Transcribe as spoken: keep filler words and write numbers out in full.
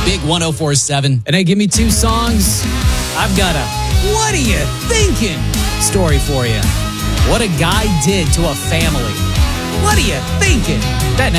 Big one oh four point seven. And hey, give me two songs. I've got a what are you thinking story for you. What a guy did to a family. What are you thinking? That